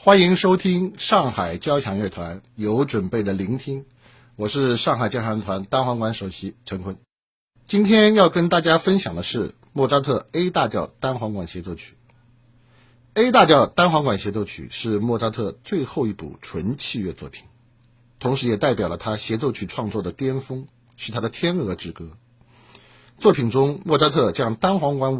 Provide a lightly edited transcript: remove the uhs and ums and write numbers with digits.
欢迎收听上海交响乐团有准备的聆听，我是上海交响乐团单簧管首席陈坤。今天要跟大家分享的是莫扎特 A 大调单簧管协奏曲。A 大调单簧管协奏曲是莫扎特最后一部纯器乐作品，同时也代表了他协奏曲创作的巅峰，是他的天鹅之歌。作品中，莫扎特将单簧管